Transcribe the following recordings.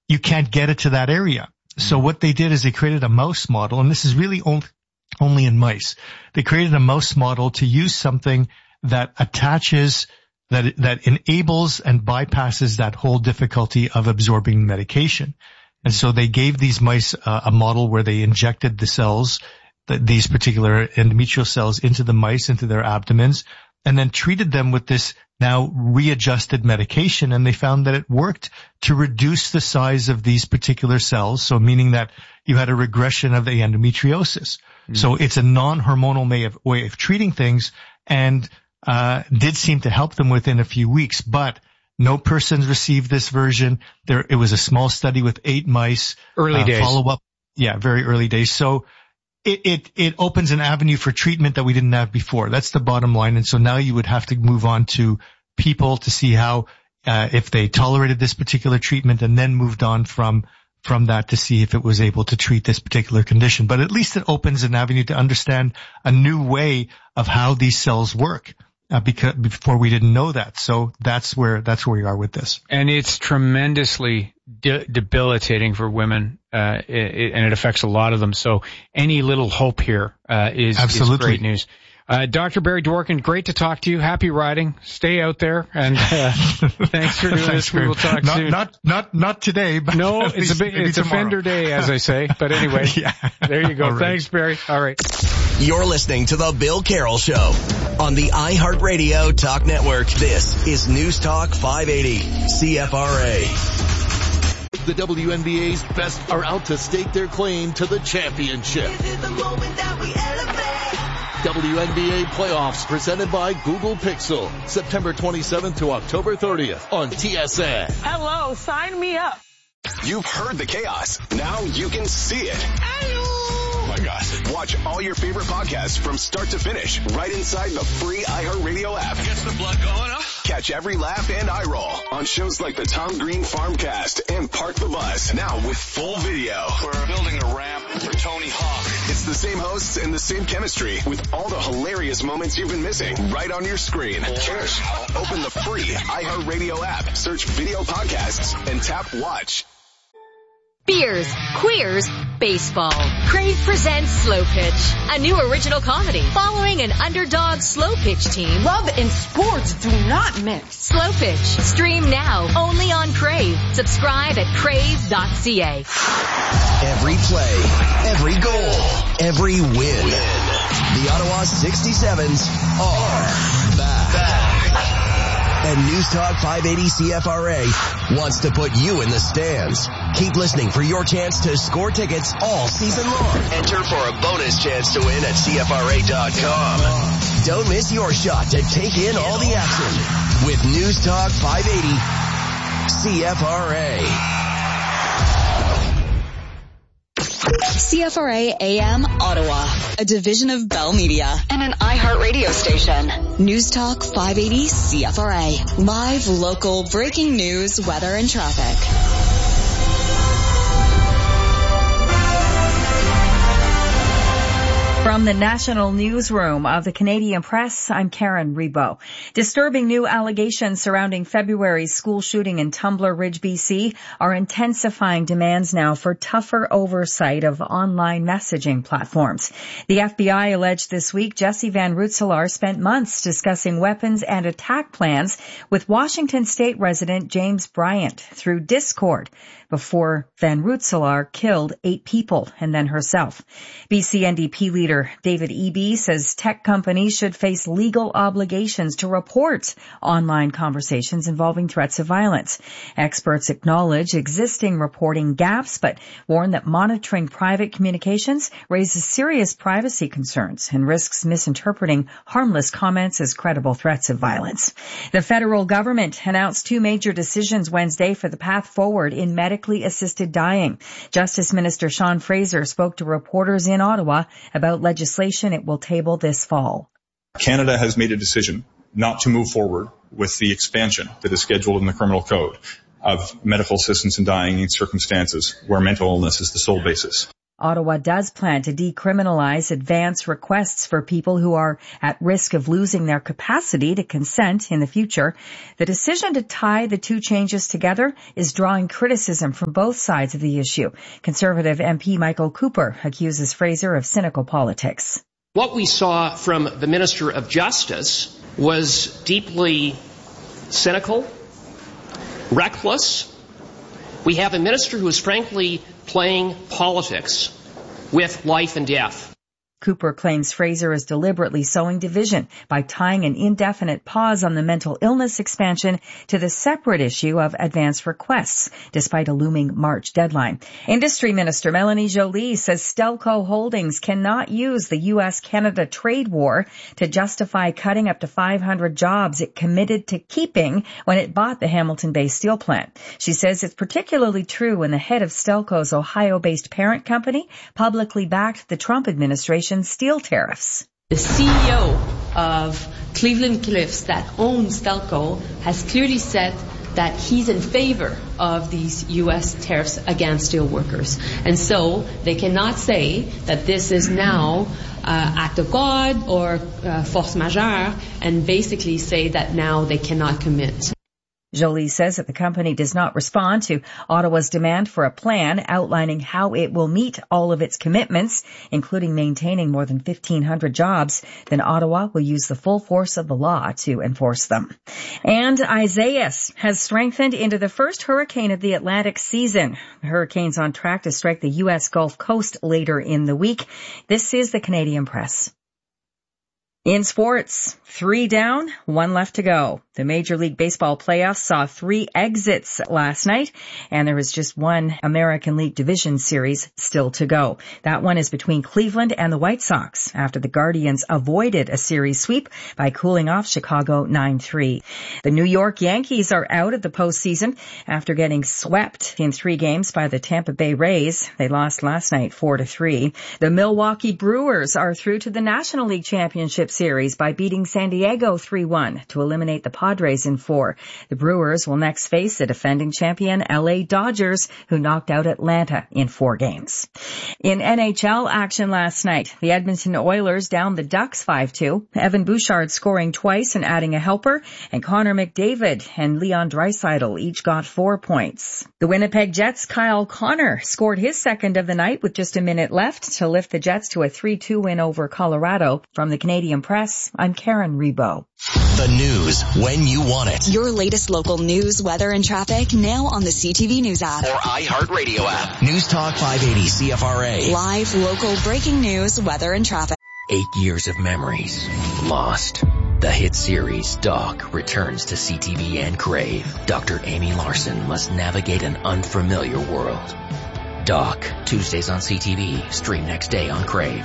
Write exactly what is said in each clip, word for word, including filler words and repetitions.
you can't get it to that area. So what they did is they created a mouse model, and this is really only, only in mice. They created a mouse model to use something that attaches, that, that enables and bypasses that whole difficulty of absorbing medication. And so they gave these mice uh, a model where they injected the cells, the, these particular endometrial cells, into the mice, into their abdomens, and then treated them with this now readjusted medication, and they found that it worked to reduce the size of these particular cells, so meaning that you had a regression of the endometriosis. Mm. So it's a non-hormonal way of, way of treating things, and uh did seem to help them within a few weeks, but no persons received this version. There, it was a small study with eight mice. Early uh, days. Follow-up, yeah, very early days. So It, it, it opens an avenue for treatment that we didn't have before. That's the bottom line. And so now you would have to move on to people to see how, uh, if they tolerated this particular treatment, and then moved on from, from that to see if it was able to treat this particular condition. But at least it opens an avenue to understand a new way of how these cells work. Uh, because before we didn't know that. So that's where, that's where we are with this. And it's tremendously de- debilitating for women, uh, it, and it affects a lot of them. So any little hope here, uh, is, is great news. Uh, Doctor Barry Dworkin, great to talk to you. Happy riding. Stay out there, and uh, thanks for doing thanks this. We will talk not, soon. Not, not, not today, but no, it's a big, it's tomorrow. A Fender day, as I say. But anyway, yeah. There you go. Right. Thanks, Barry. All right. You're listening to the Bill Carroll Show on the iHeartRadio Talk Network. This is News Talk five eighty C F R A. The W N B A's best are out to stake their claim to the championship. This is the moment that we elevate. W N B A playoffs presented by Google Pixel. September twenty-seventh to October thirtieth on T S N. Hello, sign me up. You've heard the chaos. Now you can see it. Oh my gosh. Watch all your favorite podcasts from start to finish right inside the free iHeartRadio app. Gets the blood going, huh? Catch every laugh and eye roll on shows like the Tom Green Farmcast and Park the Bus. Now with full video. We're building a ramp for Tony Hawk. It's the same hosts and the same chemistry with all the hilarious moments you've been missing right on your screen. Cheers. Open the free iHeartRadio app, search video podcasts, and tap watch. Beers, queers, baseball. Crave presents Slow Pitch, a new original comedy following an underdog slow pitch team. Love and sports do not mix. Slow Pitch, stream now only on Crave. Subscribe at crave dot c a. Every play, every goal, every win. The Ottawa sixty-sevens are back. back. And News Talk five eighty C F R A wants to put you in the stands. Keep listening for your chance to score tickets all season long. Enter for a bonus chance to win at C F R A dot com. Don't miss your shot to take in all the action with News Talk five eighty C F R A. C F R A A M Ottawa, a division of Bell Media and an iHeartRadio station. News Talk five eighty C F R A. Live, local, breaking news, weather, and traffic. From the National Newsroom of the Canadian Press, I'm Karen Rebo. Disturbing new allegations surrounding February's school shooting in Tumbler Ridge, B C are intensifying demands now for tougher oversight of online messaging platforms. The F B I alleged this week Jesse Van Rootselaar spent months discussing weapons and attack plans with Washington State resident James Bryant through Discord before Van Rootselaar killed eight people and then herself. B C N D P leader David Eby says tech companies should face legal obligations to report online conversations involving threats of violence. Experts acknowledge existing reporting gaps, but warn that monitoring private communications raises serious privacy concerns and risks misinterpreting harmless comments as credible threats of violence. The federal government announced two major decisions Wednesday for the path forward in medically assisted dying. Justice Minister Sean Fraser spoke to reporters in Ottawa about legislation it will table this fall. Canada has made a decision not to move forward with the expansion that is scheduled in the criminal code of medical assistance in dying in circumstances where mental illness is the sole basis. Ottawa does plan to decriminalize advance requests for people who are at risk of losing their capacity to consent in the future. The decision to tie the two changes together is drawing criticism from both sides of the issue. Conservative M P Michael Cooper accuses Fraser of cynical politics. What we saw from the Minister of Justice was deeply cynical, reckless. We have a minister who is frankly playing politics with life and death. Cooper claims Fraser is deliberately sowing division by tying an indefinite pause on the mental illness expansion to the separate issue of advance requests, despite a looming March deadline. Industry Minister Melanie Joly says Stelco Holdings cannot use the U S Canada trade war to justify cutting up to five hundred jobs it committed to keeping when it bought the Hamilton-based steel plant. She says it's particularly true when the head of Stelco's Ohio-based parent company publicly backed the Trump administration steel tariffs. The C E O of Cleveland Cliffs that owns Stelco has clearly said that he's in favor of these U S tariffs against steel workers. And so they cannot say that this is now uh, act of God or uh, force majeure and basically say that now they cannot commit. Joly says that the company does not respond to Ottawa's demand for a plan outlining how it will meet all of its commitments, including maintaining more than fifteen hundred jobs. Then Ottawa will use the full force of the law to enforce them. And Isaias has strengthened into the first hurricane of the Atlantic season. The hurricane's on track to strike the U S Gulf Coast later in the week. This is the Canadian Press. In sports, three down, one left to go. The Major League Baseball playoffs saw three exits last night, and there was just one American League Division Series still to go. That one is between Cleveland and the White Sox after the Guardians avoided a series sweep by cooling off Chicago nine three. The New York Yankees are out of the postseason after getting swept in three games by the Tampa Bay Rays. They lost last night four to three. The Milwaukee Brewers are through to the National League Championship Series by beating San Diego three one to eliminate the Padres in four. The Brewers will next face the defending champion L A Dodgers, who knocked out Atlanta in four games. In N H L action last night, the Edmonton Oilers downed the Ducks five two. Evan Bouchard scoring twice and adding a helper, and Connor McDavid and Leon Draisaitl each got four points. The Winnipeg Jets' Kyle Connor scored his second of the night with just a minute left to lift the Jets to a three two win over Colorado. From the Canadian Press, I'm Karen Rebo. The news when you want it. Your latest local news, weather, and traffic now on the C T V News app. Or iHeartRadio app. News Talk five eighty C F R A. Live, local, breaking news, weather, and traffic. Eight years of memories lost. The hit series Doc returns to C T V and Crave. Doctor Amy Larson must navigate an unfamiliar world. Doc, Tuesdays on C T V, stream next day on Crave.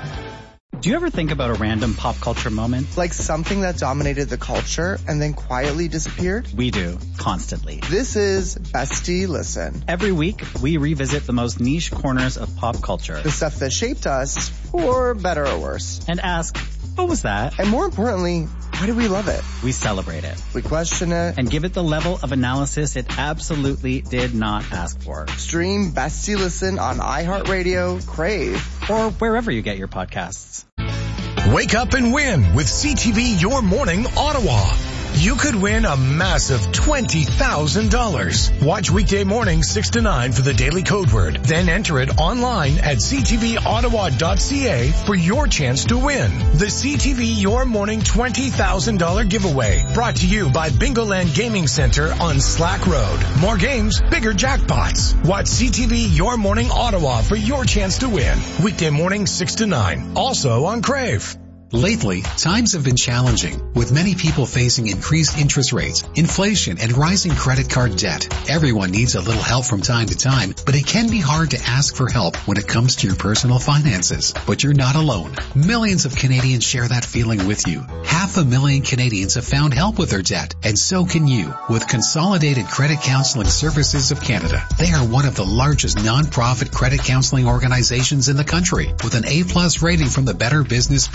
Do you ever think about a random pop culture moment? Like something that dominated the culture and then quietly disappeared? We do, constantly. This is Bestie Listen. Every week, we revisit the most niche corners of pop culture. The stuff that shaped us, for better or worse. And ask, what was that? And more importantly, why do we love it? We celebrate it. We question it. And give it the level of analysis it absolutely did not ask for. Stream Bestie Listen on iHeartRadio, Crave, or wherever you get your podcasts. Wake up and win with C T V Your Morning Ottawa. You could win a massive twenty thousand dollars. Watch weekday mornings six to nine for the daily code word. Then enter it online at c t v ottawa dot c a for your chance to win. The C T V Your Morning twenty thousand dollars giveaway. Brought to you by Bingoland Gaming Center on Slack Road. More games, bigger jackpots. Watch C T V Your Morning Ottawa for your chance to win. Weekday mornings six to nine. Also on Crave. Lately, times have been challenging, with many people facing increased interest rates, inflation, and rising credit card debt. Everyone needs a little help from time to time, but it can be hard to ask for help when it comes to your personal finances. But you're not alone. Millions of Canadians share that feeling with you. Half a million Canadians have found help with their debt, and so can you, with Consolidated Credit Counseling Services of Canada. They are one of the largest non-profit credit counseling organizations in the country, with an A plus rating from the Better Business Bureau.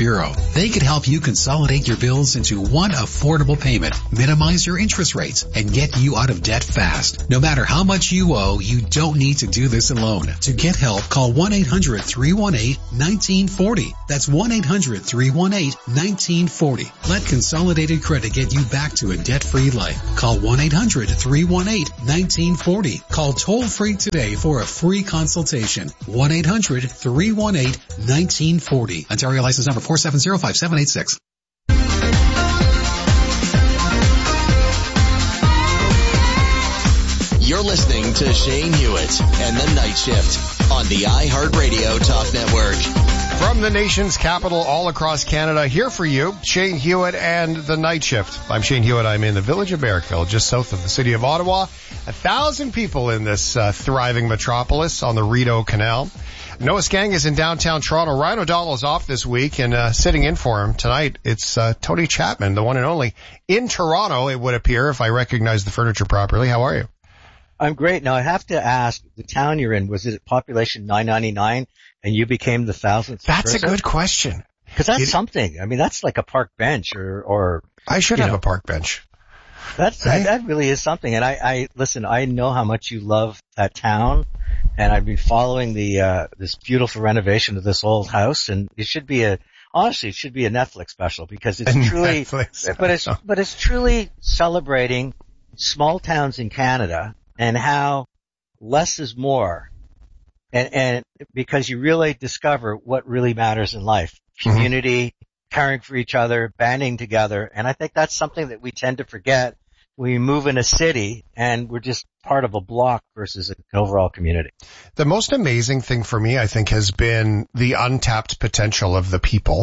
They could help you consolidate your bills into one affordable payment, minimize your interest rates, and get you out of debt fast. No matter how much you owe, you don't need to do this alone. To get help, call one eight hundred three one eight one nine four zero. That's one eight hundred three one eight one nine four zero. Let Consolidated Credit get you back to a debt-free life. Call one eight hundred three one eight one nine four zero. Call toll-free today for a free consultation. one eight hundred three one eight one nine four zero. Ontario license number four seven zero five seven eight six. You're listening to Shane Hewitt and the Night Shift on the iHeartRadio Talk Network. From the nation's capital all across Canada, here for you, Shane Hewitt and the Night Shift. I'm Shane Hewitt. I'm in the village of Merrickville, just south of the city of Ottawa. A thousand people in this uh, thriving metropolis on the Rideau Canal. Noah Skang is in downtown Toronto. Ryan O'Donnell is off this week, and uh, sitting in for him tonight, it's uh, Tony Chapman, the one and only, in Toronto, it would appear, if I recognize the furniture properly. How are you? I'm great. Now, I have to ask, the town you're in, was it population nine ninety-nine, and you became the thousandth That's person? a good question. Because that's it, something. I mean, that's like a park bench, or... or I should have know. a park bench. That's right? That really is something. And I, I, listen, I know how much you love that town, and I've been following the, uh, this beautiful renovation of this old house, and it should be a, honestly, it should be a Netflix special, because it's a truly, Netflix. but it's, but it's truly celebrating small towns in Canada and how less is more. And, and because you really discover what really matters in life. Community, mm-hmm. caring for each other, banding together. And I think that's something that we tend to forget when we move in a city and we're just part of a block versus an overall community. The most amazing thing for me, I think, has been the untapped potential of the people.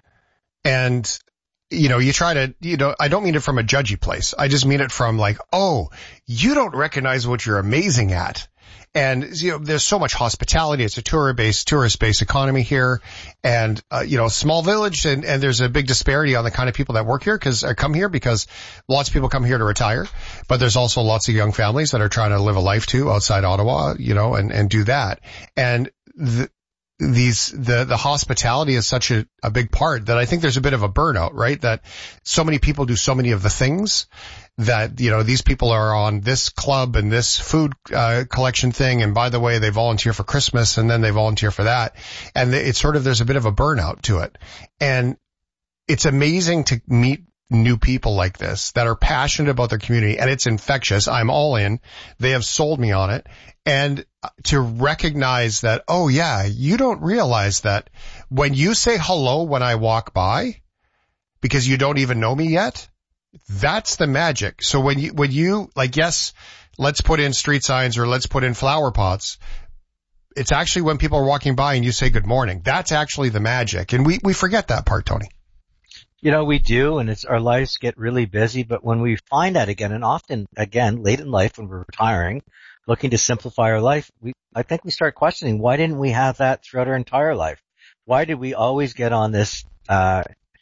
And, you know, you try to, you know, I don't mean it from a judgy place. I just mean it from like, oh, you don't recognize what you're amazing at. And, you know, there's so much hospitality. It's a tourist-based, tourist-based economy here. And, uh, you know, small village, and, and there's a big disparity on the kind of people that work here, because, uh, come here because lots of people come here to retire. But there's also lots of young families that are trying to live a life too outside Ottawa, you know, and, and do that. And the, these, the, the hospitality is such a, a big part that I think there's a bit of a burnout, right? That so many people do so many of the things that, you know, these people are on this club and this food, uh, collection thing. And by the way, they volunteer for Christmas and then they volunteer for that. And it's sort of, there's a bit of a burnout to it. And it's amazing to meet new people like this that are passionate about their community, and it's infectious. I'm all in. They have sold me on it. And to recognize that, oh yeah, you don't realize that when you say hello when I walk by, because you don't even know me yet, that's the magic. So when you, when you, like, yes, let's put in street signs or let's put in flower pots. It's actually when people are walking by and you say good morning. That's actually the magic. And we, we forget that part, Tony. You know, we do, and it's, our lives get really busy, but when we find that again, and often, again, late in life when we're retiring, looking to simplify our life, we, I think we start questioning, why didn't we have that throughout our entire life? Why did we always get on this, uh,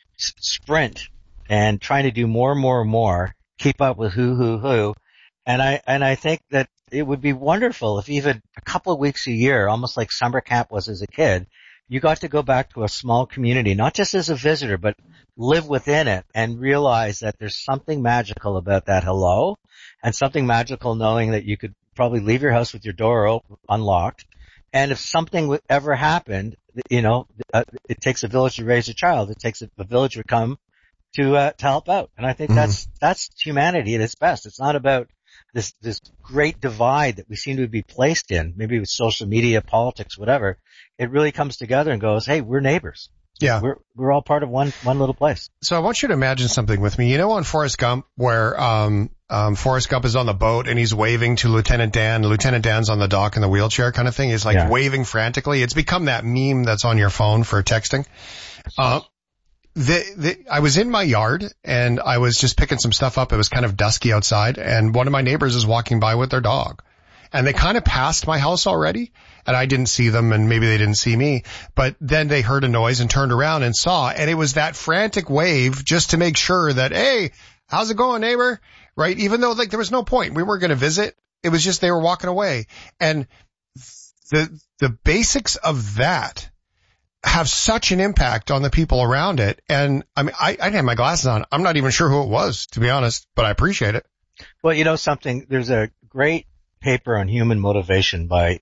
sprint and trying to do more and more and more, keep up with who, who, who. And I, and I think that it would be wonderful if even a couple of weeks a year, almost like summer camp was as a kid, you got to go back to a small community, not just as a visitor, but live within it and realize that there's something magical about that hello, and something magical knowing that you could probably leave your house with your door open, unlocked. And if something ever happened, you know, uh, it takes a village to raise a child. It takes a, a village to come to, uh, to help out. And I think mm-hmm. that's, that's humanity at its best. It's not about this, this great divide that we seem to be placed in, maybe with social media, politics, whatever. It really comes together and goes, hey, we're neighbors. Yeah. We're, we're all part of one, one little place. So I want you to imagine something with me. You know, on Forrest Gump, where, um, um, Forrest Gump is on the boat and he's waving to Lieutenant Dan. Lieutenant Dan's on the dock in the wheelchair kind of thing. He's like yeah. waving frantically. It's become that meme that's on your phone for texting. Uh, the, the, I was in my yard and I was just picking some stuff up. It was kind of dusky outside, and one of my neighbors is walking by with their dog. And they kind of passed my house already, and I didn't see them, and maybe they didn't see me. But then they heard a noise and turned around and saw, and it was that frantic wave just to make sure that, hey, how's it going, neighbor? Right? Even though, like, there was no point. We weren't going to visit. It was just they were walking away. And the the basics of that have such an impact on the people around it. And I mean, I, I didn't have my glasses on. I'm not even sure who it was, to be honest, but I appreciate it. Well, you know something, there's a great paper on human motivation by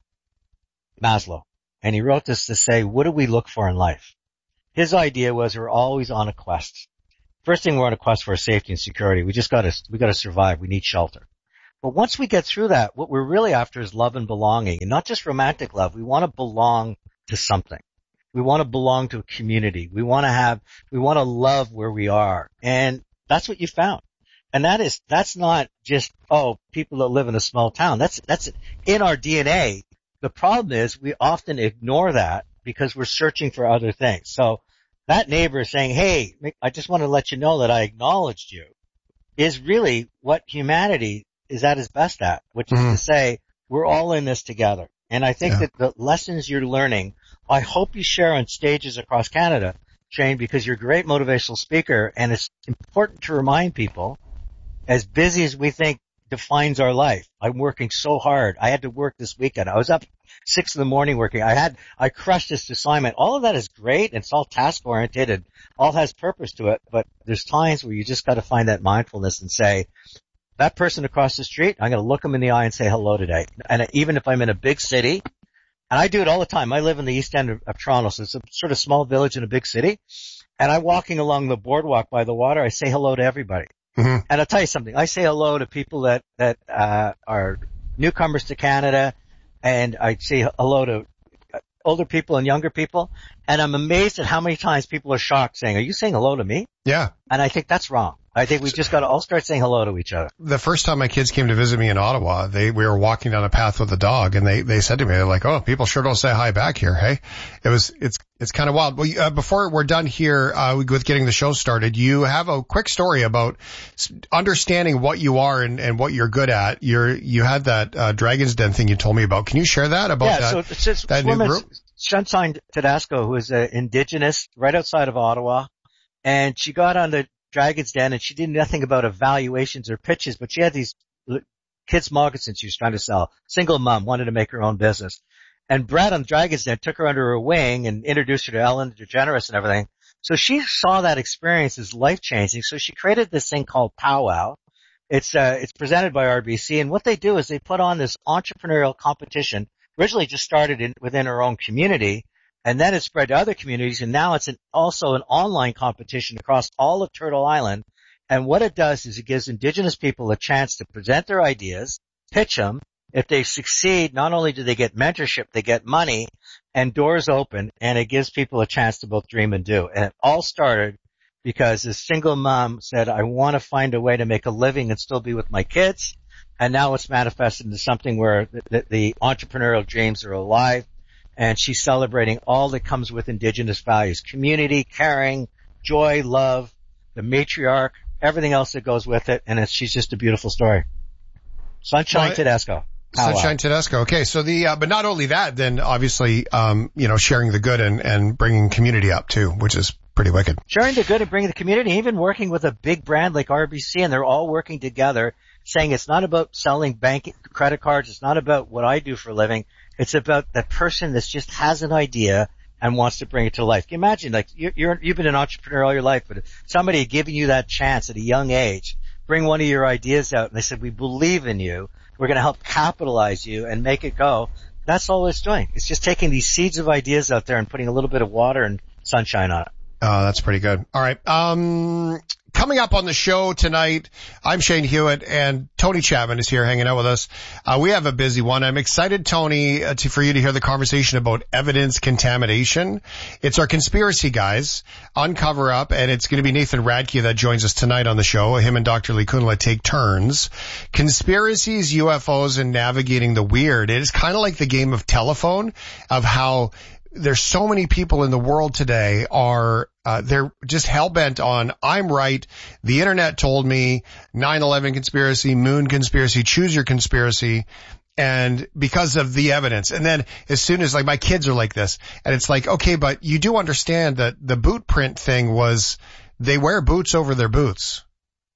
Maslow. And he wrote this to say, what do we look for in life? His idea was we're always on a quest. First thing we're on a quest for is safety and security. We just gotta, we gotta survive. We need shelter. But once we get through that, what we're really after is love and belonging, and not just romantic love. We want to belong to something. We want to belong to a community. We want to have, we want to love where we are. And that's what you found. And that is, that's not just, oh, people that live in a small town. That's, that's in our D N A. The problem is we often ignore that because we're searching for other things. So that neighbor saying, hey, I just want to let you know that I acknowledged you, is really what humanity is at its best at, which mm-hmm. is to say, we're all in this together. And I think yeah. that the lessons you're learning, I hope you share on stages across Canada, Shane, because you're a great motivational speaker, and it's important to remind people, as busy as we think defines our life. I'm working so hard. I had to work this weekend. I was up six in the morning working. I had, I crushed this assignment. All of that is great, and it's all task oriented and all has purpose to it, but there's times where you just got to find that mindfulness and say, that person across the street, I'm going to look them in the eye and say hello today. And even if I'm in a big city, and I do it all the time. I live in the east end of, of Toronto, so it's a sort of small village in a big city. And I'm walking along the boardwalk by the water. I say hello to everybody. Mm-hmm. And I'll tell you something. I say hello to people that, that, uh, are newcomers to Canada. And I say hello to older people and younger people. And I'm amazed at how many times people are shocked saying, are you saying hello to me? Yeah. And I think that's wrong. I think we just got to all start saying hello to each other. The first time my kids came to visit me in Ottawa, they we were walking down a path with a dog, and they they said to me, they're like, "Oh, people sure don't say hi back here." Hey, it was it's it's kind of wild. Well, uh, before we're done here uh, with getting the show started, you have a quick story about understanding what you are and, and what you're good at. You're you had that uh, Dragon's Den thing you told me about. Can you share that about yeah, that? So it's just that new group? Sunshine Tedesco, who is an indigenous right outside of Ottawa, and she got on the Dragon's Den, and she did nothing about evaluations or pitches, but she had these kids' moccasins she was trying to sell. Single mom, wanted to make her own business. And Brad on Dragon's Den took her under her wing and introduced her to Ellen DeGeneres and everything. So she saw that experience as life-changing, so she created this thing called Powwow. It's, uh, it's presented by R B C, and what they do is they put on this entrepreneurial competition, originally just started in, within her own community, and then it spread to other communities, and now it's an, also an online competition across all of Turtle Island. And what it does is it gives Indigenous people a chance to present their ideas, pitch them. If they succeed, not only do they get mentorship, they get money and doors open, and it gives people a chance to both dream and do. And it all started because this single mom said, I want to find a way to make a living and still be with my kids. And now it's manifested into something where the, the, the entrepreneurial dreams are alive. And she's celebrating all that comes with Indigenous values, community, caring, joy, love, the matriarch, everything else that goes with it. And it's, she's just a beautiful story. Sunshine well, Tedesco. Sunshine Tedesco. Okay. So the, uh, but not only that, then obviously, um, you know, sharing the good and, and bringing community up too, which is pretty wicked. Sharing the good and bringing the community, even working with a big brand like R B C, and they're all working together, saying it's not about selling bank credit cards. It's not about what I do for a living. It's about that person that just has an idea and wants to bring it to life. Can you imagine, like, you're, you're, you've been an entrepreneur all your life, but somebody giving you that chance at a young age, bring one of your ideas out, and they said, we believe in you. We're going to help capitalize you and make it go. That's all it's doing. It's just taking these seeds of ideas out there and putting a little bit of water and sunshine on it. Oh, that's pretty good. All right. Um, coming up on the show tonight, I'm Shane Hewitt, and Tony Chapman is here hanging out with us. Uh, we have a busy one. I'm excited, Tony, uh, to, for you to hear the conversation about evidence contamination. It's our conspiracy guys on Cover Up, and it's going to be Nathan Radke that joins us tonight on the show. Him and Doctor Lee Kunla take turns. Conspiracies, U F Os, and navigating the weird. It is kind of like the game of telephone, of how there's so many people in the world today are, uh, they're just hell-bent on, I'm right, the internet told me, nine eleven conspiracy, moon conspiracy, choose your conspiracy, and because of the evidence. And then as soon as, like, my kids are like this, and it's like, okay, but you do understand that the boot print thing was, they wear boots over their boots.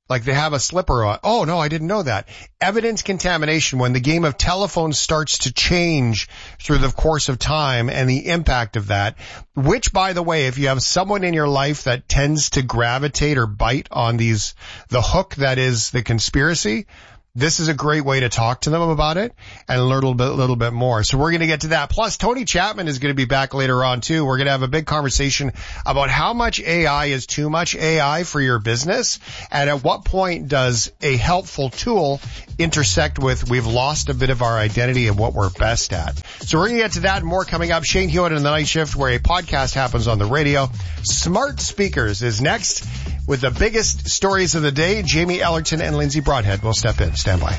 Like they have a slipper on. Oh no, I didn't know that. Evidence contamination, when the game of telephone starts to change through the course of time and the impact of that, which by the way, if you have someone in your life that tends to gravitate or bite on these, the hook that is the conspiracy, this is a great way to talk to them about it and learn a little bit, little bit more. So we're going to get to that. Plus, Tony Chapman is going to be back later on too. We're going to have a big conversation about how much A I is too much A I for your business, and at what point does a helpful tool intersect with we've lost a bit of our identity and what we're best at. So we're going to get to that and more coming up. Shane Hewitt in the Night Shift, where a podcast happens on the radio. Smart Speakers is next with the biggest stories of the day. Jamie Ellerton and Lindsay Broadhead will step in. Stand by.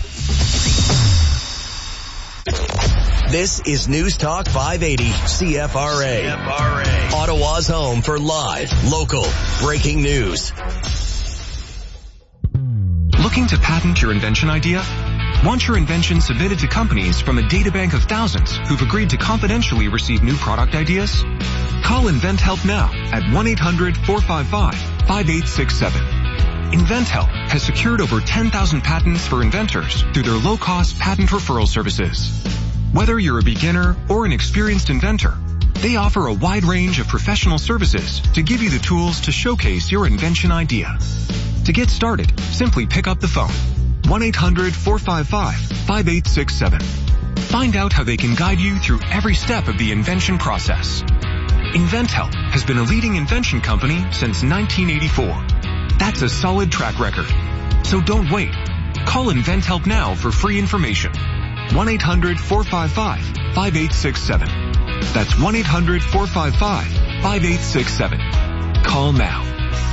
This is News Talk five eighty C F R A. C F R A. Ottawa's home for live, local, breaking news. Looking to patent your invention idea? Want your invention submitted to companies from a databank of thousands who've agreed to confidentially receive new product ideas? Call InventHelp now at one eight hundred four five five five eight six seven. InventHelp has secured over ten thousand patents for inventors through their low-cost patent referral services. Whether you're a beginner or an experienced inventor, they offer a wide range of professional services to give you the tools to showcase your invention idea. To get started, simply pick up the phone. one eight hundred four five five five eight six seven. Find out how they can guide you through every step of the invention process. InventHelp has been a leading invention company since nineteen eighty-four. That's a solid track record. So don't wait. Call InventHelp now for free information. one eight hundred four five five five eight six seven. That's one eight hundred four five five five eight six seven. Call now.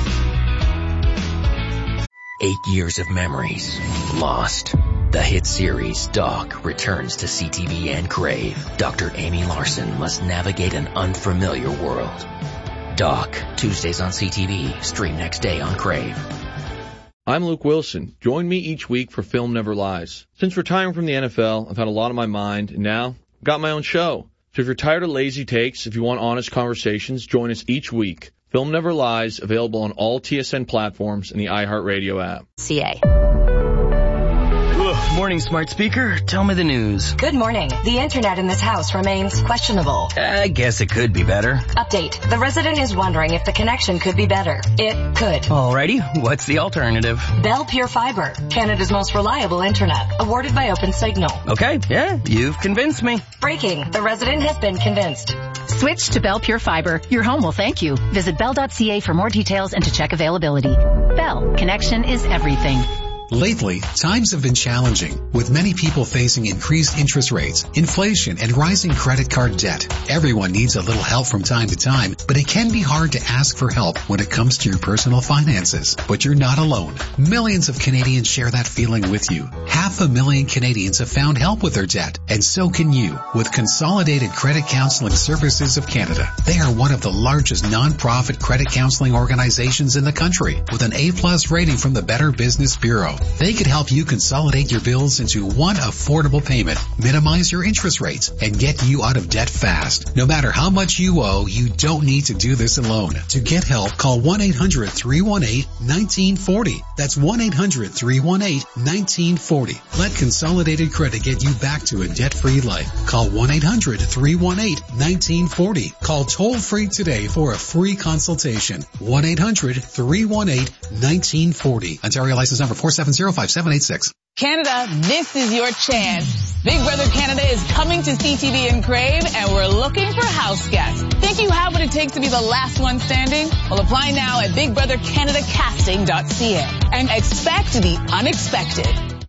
Eight years of memories lost. The hit series Doc returns to C T V and Crave. Doctor Amy Larson must navigate an unfamiliar world. Doc, Tuesdays on C T V, stream next day on Crave. I'm Luke Wilson. Join me each week for Film Never Lies. Since retiring from the N F L, I've had a lot on my mind, and now I've got my own show. So if you're tired of lazy takes, if you want honest conversations, join us each week. Film Never Lies, available on all T S N platforms and the iHeartRadio app. C A. Morning, smart speaker. Tell me the news. Good morning. The internet in this house remains questionable. I guess it could be better. Update. The resident is wondering if the connection could be better. It could. Alrighty. What's the alternative? Bell Pure Fiber, Canada's most reliable internet, awarded by OpenSignal. Okay, yeah, you've convinced me. Breaking. The resident has been convinced. Switch to Bell Pure Fiber. Your home will thank you. Visit bell dot c a for more details and to check availability. Bell. Connection is everything. Lately, times have been challenging, with many people facing increased interest rates, inflation, and rising credit card debt. Everyone needs a little help from time to time, but it can be hard to ask for help when it comes to your personal finances. But you're not alone. Millions of Canadians share that feeling with you. Half a million Canadians have found help with their debt, and so can you with Consolidated Credit Counseling Services of Canada. They are one of the largest non-profit credit counseling organizations in the country, with an A plus rating from the Better Business Bureau. They could help you consolidate your bills into one affordable payment, minimize your interest rates, and get you out of debt fast. No matter how much you owe, you don't need to do this alone. To get help, call one eight hundred three one eight one nine four zero. That's one eight hundred three one eight one nine four zero. Let Consolidated Credit get you back to a debt-free life. Call one eight hundred three one eight one nine four zero. Call toll-free today for a free consultation. one eight hundred three one eight one nine four zero. Ontario license number four seven zero five seven eight six. Canada, this is your chance. Big Brother Canada is coming to C T V and Crave, and we're looking for house guests. Think you have what it takes to be the last one standing? Well, apply now at big brother canada casting dot c a and expect the unexpected.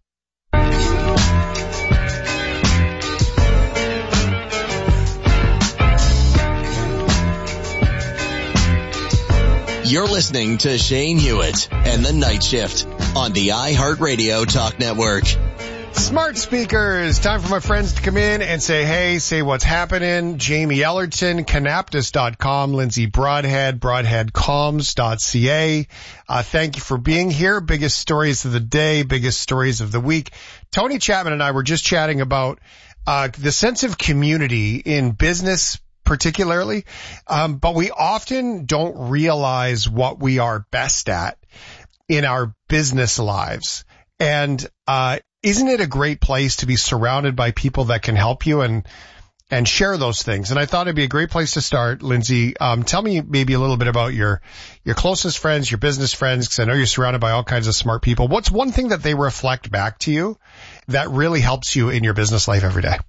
You're listening to Shane Hewitt and the Night Shift on the iHeartRadio Talk Network. Smart speakers. Time for my friends to come in and say, hey, say what's happening. Jamie Ellerton, canaptus dot com, Lindsay Broadhead, broadhead comms dot c a. Uh, thank you for being here. Biggest stories of the day, biggest stories of the week. Tony Chapman and I were just chatting about uh the sense of community in business particularly, um, but we often don't realize what we are best at in our business lives. And, uh, isn't it a great place to be surrounded by people that can help you and, and share those things? And I thought it'd be a great place to start. Lindsay, um, tell me maybe a little bit about your, your closest friends, your business friends, because I know you're surrounded by all kinds of smart people. What's one thing that they reflect back to you that really helps you in your business life every day?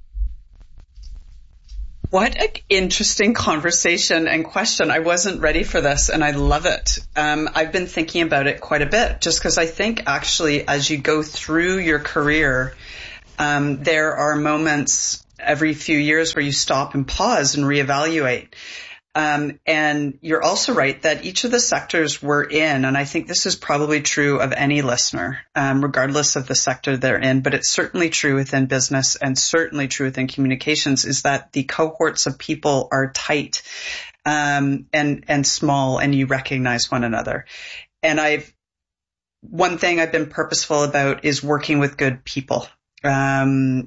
What an interesting conversation and question. I wasn't ready for this, and I love it. Um, I've been thinking about it quite a bit, just because I think actually as you go through your career, um, there are moments every few years where you stop and pause and reevaluate. Um, and you're also right that each of the sectors we're in, and I think this is probably true of any listener, um, regardless of the sector they're in, but it's certainly true within business and certainly true within communications, is that the cohorts of people are tight, um, and, and small, and you recognize one another. And I've, one thing I've been purposeful about is working with good people. Um,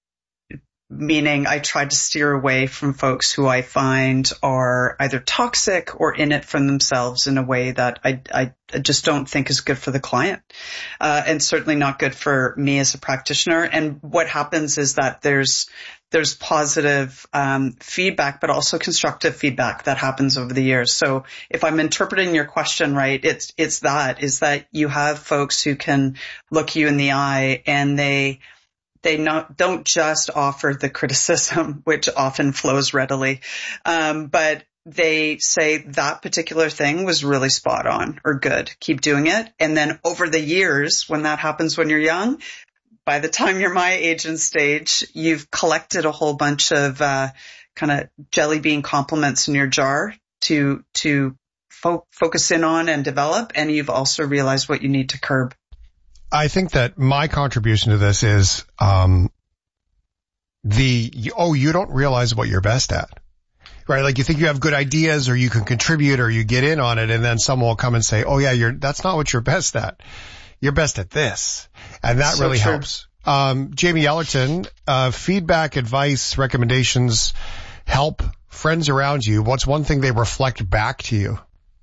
Meaning I try to steer away from folks who I find are either toxic or in it for themselves in a way that I, I just don't think is good for the client, uh, and certainly not good for me as a practitioner. And what happens is that there's there's positive um, feedback, but also constructive feedback that happens over the years. So if I'm interpreting your question right, it's it's that is that you have folks who can look you in the eye and they. They not, don't just offer the criticism, which often flows readily, um, but they say that particular thing was really spot on or good. Keep doing it. And then over the years, when that happens when you're young, by the time you're my age and stage, you've collected a whole bunch of uh, kind of jelly bean compliments in your jar to to fo- focus in on and develop. And you've also realized what you need to curb. I think that my contribution to this is, um, the, oh, you don't realize what you're best at, right? Like you think you have good ideas or you can contribute or you get in on it and then someone will come and say, oh yeah, you're, that's not what you're best at. You're best at this. And that so really true. helps. Um, Jamie Ellerton, uh, feedback, advice, recommendations, help friends around you. What's one thing they reflect back to you?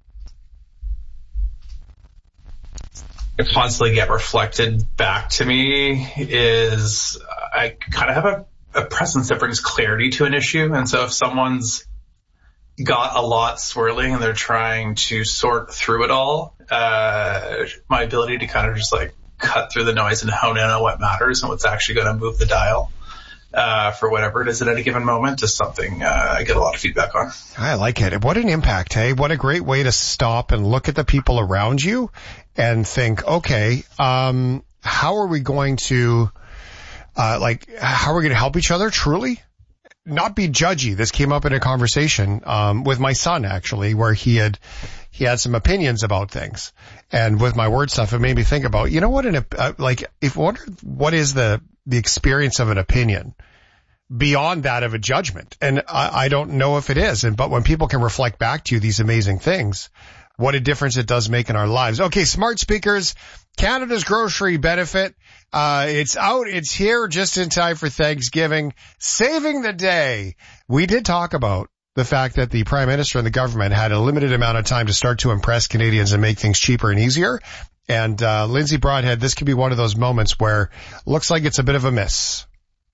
I constantly get reflected back to me is I kind of have a, a presence that brings clarity to an issue. And so if someone's got a lot swirling and they're trying to sort through it all, uh, my ability to kind of just like cut through the noise and hone in on what matters and what's actually going to move the dial, uh, for whatever it is at any given moment is something, uh, I get a lot of feedback on. I like it. What an impact, hey? What a great way to stop and look at the people around you and think, okay, um, how are we going to, uh, like, how are we going to help each other truly? Not be judgy. This came up in a conversation, um, with my son actually, where he had, he had some opinions about things. And with my word stuff, it made me think about, you know what, an, uh, like, if what, what is the, the experience of an opinion beyond that of a judgment? And I, I don't know if it is. And, but when people can reflect back to you these amazing things, what a difference it does make in our lives. Okay, smart speakers, Canada's grocery benefit. Uh, it's out. It's here just in time for Thanksgiving. Saving the day. We did talk about the fact that the Prime Minister and the government had a limited amount of time to start to impress Canadians and make things cheaper and easier. And, uh, Lindsay Broadhead, this could be one of those moments where looks like it's a bit of a miss.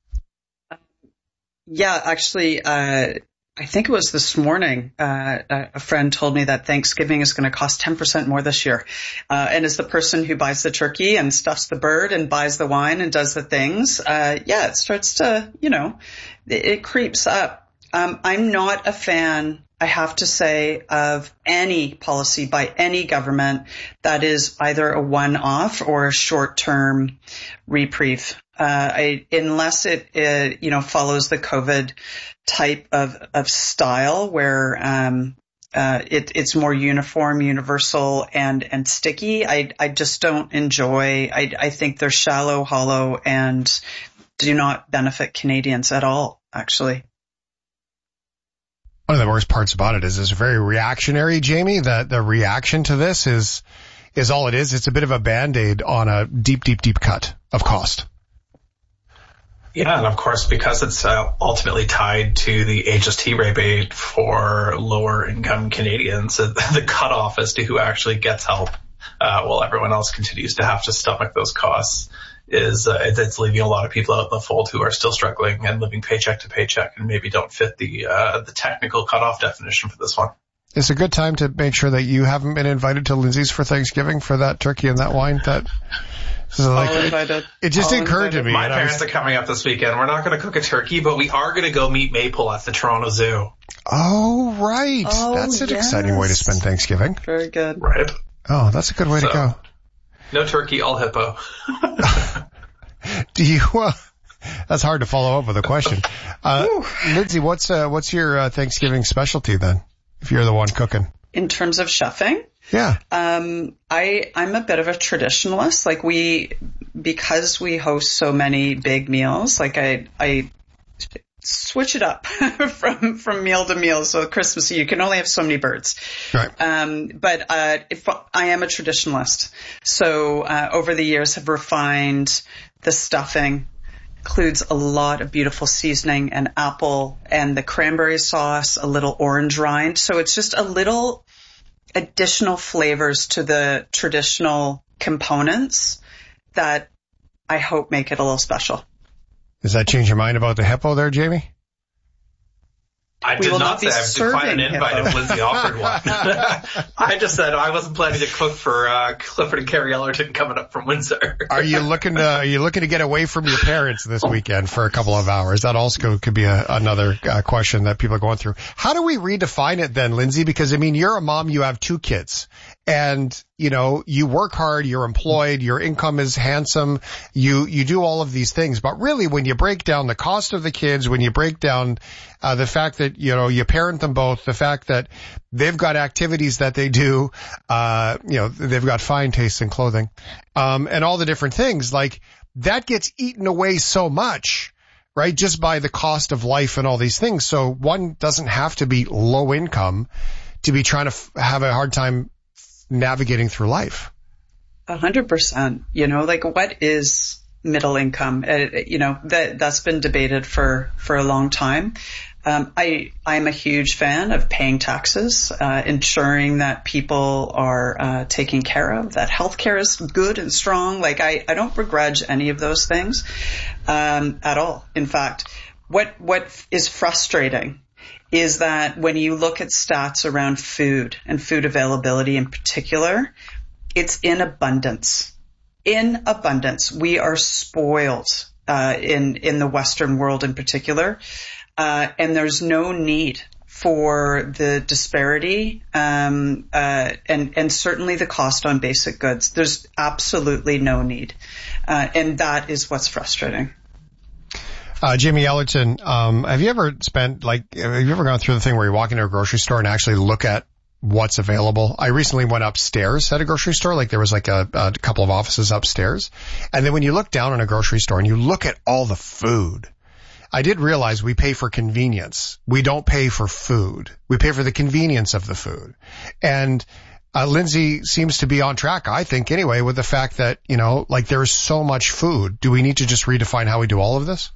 Yeah, actually, uh, I think it was this morning, uh, a friend told me that Thanksgiving is going to cost ten percent more this year. Uh, and as the person who buys the turkey and stuffs the bird and buys the wine and does the things, uh, yeah, it starts to, you know, it, it creeps up. Um, I'm not a fan, I have to say, of any policy by any government that is either a one-off or a short-term reprieve. Uh, I, unless it, uh, you know, follows the COVID type of, of style where, um, uh, it, it's more uniform, universal and, and sticky. I, I just don't enjoy, I, I think they're shallow, hollow and do not benefit Canadians at all, actually. One of the worst parts about it is it's very reactionary, Jamie. The, the reaction to this is, is all it is. It's a bit of a Band-Aid on a deep, deep, deep cut of cost. Yeah, and of course, because it's uh, ultimately tied to the H S T rebate for lower income Canadians, uh, the cutoff as to who actually gets help uh, while everyone else continues to have to stomach those costs, is uh, it's leaving a lot of people out in the fold who are still struggling and living paycheck to paycheck and maybe don't fit the uh, the technical cutoff definition for this one. It's a good time to make sure that you haven't been invited to Lindsay's for Thanksgiving for that turkey and that wine. That so like, All invited. It just All occurred invited. to me. My parents was, are coming up this weekend. We're not going to cook a turkey, but we are going to go meet Maple at the Toronto Zoo. Oh, right. Oh, that's an yes. exciting way to spend Thanksgiving. Very good. Right. Oh, that's a good way so, to go. No turkey, all hippo. Do you, uh, that's hard to follow up with a question. Uh, Lindsay, what's, uh, what's your uh, Thanksgiving specialty then? If you're the one cooking. In terms of chefing? Yeah. Um, I, I'm a bit of a traditionalist. Like we, because we host so many big meals, like I, I switch it up from, from meal to meal. So Christmas, you can only have so many birds. Right. Um, but, uh, if I am a traditionalist. So, uh, over the years have refined the stuffing. Includes a lot of beautiful seasoning and apple and the cranberry sauce, a little orange rind. So it's just a little additional flavors to the traditional components that I hope make it a little special. Does that change your mind about the hippo there, Jamie? I We did will not not be say I would decline an invite hippo. if Lindsay offered one. I just said I wasn't planning to cook for uh, Clifford and Carrie Ellerton coming up from Windsor. Are you looking to, are you looking to get away from your parents this weekend for a couple of hours? That also could be a, another uh, question that people are going through. How do we redefine it then, Lindsay? Because I mean, you're a mom, you have two kids. And, you know, you work hard, you're employed, your income is handsome, you, you do all of these things. But really, when you break down the cost of the kids, when you break down, uh, the fact that, you know, you parent them both, the fact that they've got activities that they do, uh, you know, they've got fine taste in clothing, um, and all the different things, like, that gets eaten away so much, right? Just by the cost of life and all these things. So one doesn't have to be low income to be trying to f- have a hard time navigating through life. A hundred percent. You know, like what is middle income? Uh, you know, that, that's been debated for, for a long time. Um, I, I'm a huge fan of paying taxes, uh, ensuring that people are, uh, taken care of, that healthcare is good and strong. Like I, I don't begrudge any of those things, um, at all. In fact, what, what is frustrating is that when you look at stats around food and food availability in particular, it's in abundance. In abundance. We are spoiled, uh, in, in the Western world in particular. Uh, and there's no need for the disparity, um, uh, and, and certainly the cost on basic goods. There's absolutely no need. Uh, and that is what's frustrating. Uh, Jamie Ellerton, um, have you ever spent, like, have you ever gone through the thing where you walk into a grocery store and actually look at what's available? I recently went upstairs at a grocery store, like there was like a, a couple of offices upstairs. And then when you look down in a grocery store and you look at all the food, I did realize we pay for convenience. We don't pay for food. We pay for the convenience of the food. And Uh, Lindsay seems to be on track, I think, anyway, with the fact that, you know, like there's so much food. Do we need to just redefine how we do all of this?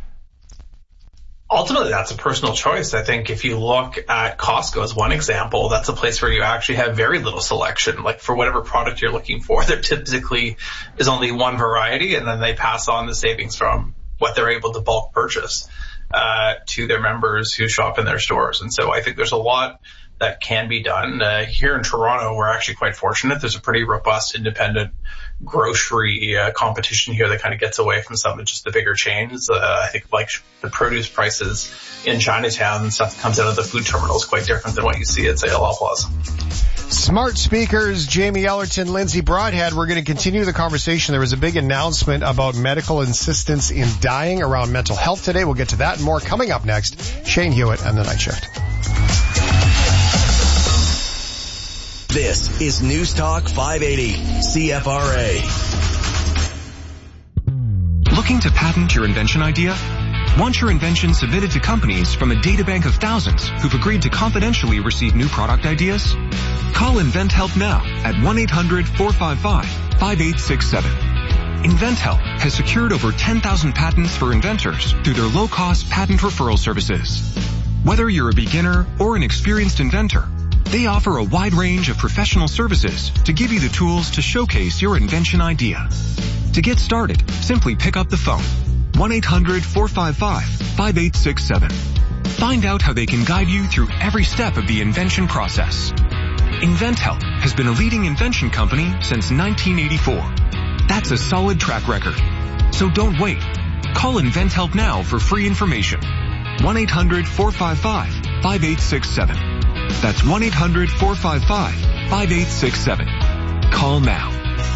Ultimately, that's a personal choice. I think if you look at Costco as one example, that's a place where you actually have very little selection. Like for whatever product you're looking for, there typically is only one variety, and then they pass on the savings from what they're able to bulk purchase uh, to their members who shop in their stores. And so I think there's a lot that can be done. Uh, here in Toronto, we're actually quite fortunate. There's a pretty robust independent grocery uh, competition here that kind of gets away from some of just the bigger chains. Uh, I think like the produce prices in Chinatown and stuff that comes out of the food terminal is quite different than what you see at, say, El Plaza. Smart speakers, Jamie Ellerton, Lindsay Broadhead. We're going to continue the conversation. There was a big announcement about medical assistance in dying around mental health today. We'll get to that and more coming up next. Shane Hewitt and the Night Shift. This is News Talk five eighty C F R A. Looking to patent your invention idea? Want your invention submitted to companies from a databank of thousands who've agreed to confidentially receive new product ideas? Call InventHelp now at one eight hundred four five five five eight six seven. InventHelp has secured over ten thousand patents for inventors through their low-cost patent referral services. Whether you're a beginner or an experienced inventor, They offer a wide range of professional services to give you the tools to showcase your invention idea. To get started, simply pick up the phone. one eight hundred four five five five eight six seven. Find out how they can guide you through every step of the invention process. InventHelp has been a leading invention company since nineteen eighty-four. That's a solid track record. So don't wait. Call InventHelp now for free information. one eight hundred four five five five eight six seven. That's one eight hundred four five five five eight six seven. Call now.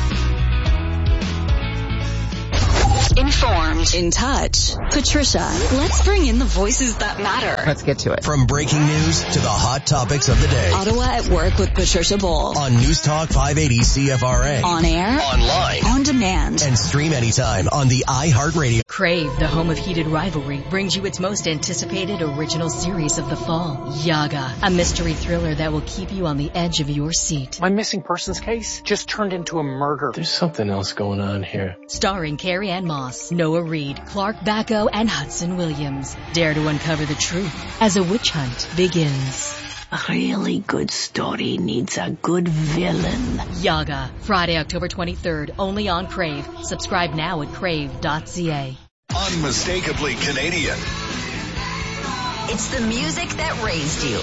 Informed, in touch. Patricia, let's bring in the voices that matter. Let's get to it. From breaking news to the hot topics of the day. Ottawa at Work with Patricia Bowl. On News Talk five eighty C F R A. On air. Online. On demand. And stream anytime on the iHeartRadio. Crave, the home of heated rivalry, brings you its most anticipated original series of the fall, Yaga, a mystery thriller that will keep you on the edge of your seat. My missing persons case just turned into a murder. There's something else going on here. Starring Carrie Ann Moss, Noah Reid, Clark Bacco, and Hudson Williams. Dare to uncover the truth as a witch hunt begins. A really good story needs a good villain. Yaga, Friday, October twenty-third, only on Crave. Subscribe now at crave dot c a. Unmistakably Canadian. It's the music that raised you.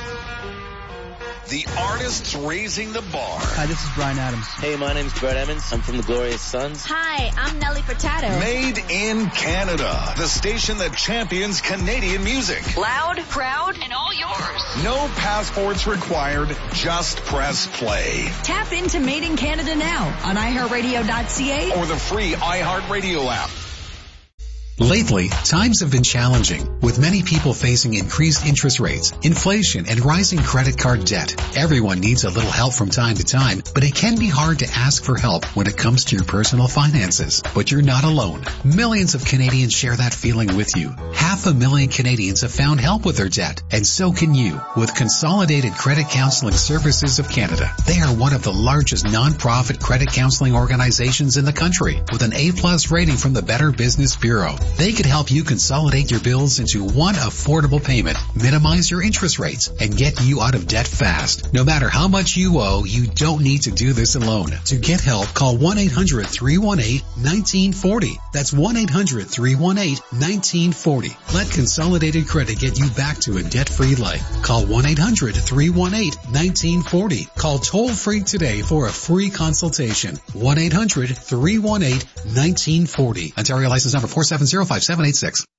The artists raising the bar. Hi, this is Brian Adams. Hey, my name's Brett Emmons. I'm from the Glorious Sons. Hi, I'm Nelly Furtado. Made in Canada. The station that champions Canadian music. Loud, proud, and all yours. No passports required. Just press play. Tap into Made in Canada now on i heart radio dot c a or the free iHeartRadio app. Lately, times have been challenging, with many people facing increased interest rates, inflation, and rising credit card debt. Everyone needs a little help from time to time, but it can be hard to ask for help when it comes to your personal finances. But you're not alone. Millions of Canadians share that feeling with you. Half a million Canadians have found help with their debt, and so can you with Consolidated Credit Counseling Services of Canada. They are one of the largest non-profit credit counseling organizations in the country, with an A-plus rating from the Better Business Bureau. They could help you consolidate your bills into one affordable payment, minimize your interest rates, and get you out of debt fast. No matter how much you owe, you don't need to do this alone. To get help, call one eight hundred three one eight one nine four zero. That's one eight hundred three one eight one nine four zero. Let Consolidated Credit get you back to a debt-free life. Call one eight hundred three one eight one nine four zero. Call toll-free today for a free consultation. one eight hundred three one eight one nine four zero. Ontario license number four seven zero five seven eight six.